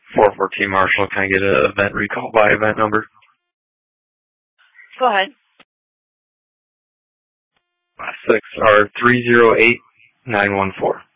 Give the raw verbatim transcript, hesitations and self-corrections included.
four fourteen Marshall, can I get an event recall by event number? Go ahead. Six or three zero eight nine one four.